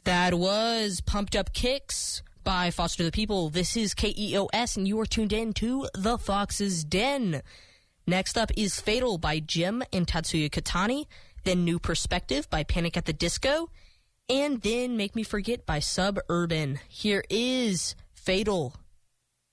That was Pumped Up Kicks by Foster the People. This is KEOS, and you are tuned in to The Fox's Den. Next up is Fatal by Jim and Tatsuya Katani, then New Perspective by Panic at the Disco, and then Make Me Forget by Suburban. Here is Fatal.